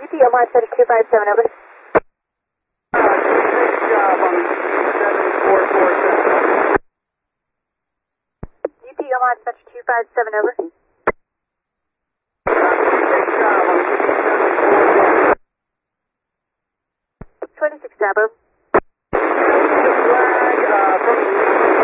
UP Omaha 257 over. Great job on 7447. UP Omaha 257 over. Great job on 7447. 26 Bravo.